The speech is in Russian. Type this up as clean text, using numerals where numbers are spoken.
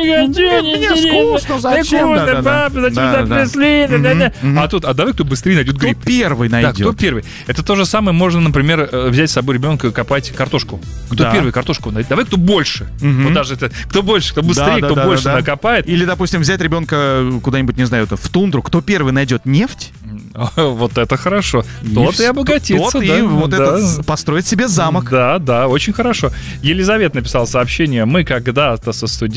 не хочу, мне скучно, зачем? Папа, зачем запресли? А тут, давай кто быстрее найдет гриб. Кто первый найдет? Да, кто первый. Это то же самое можно, например, взять с собой ребенка и копать картошку. Кто первый картошку найдет? Давай кто больше. Вот даже это, кто больше, кто быстрее, кто больше накопает. Или, допустим, взять ребенка куда-нибудь, не знаю, в тундру. Кто первый найдет нефть? Вот это хорошо. Тот и обогатится. Тот и вот этот построит себе замок. Да, очень хорошо. Елизавета написала сообщение. Мы когда-то со студентами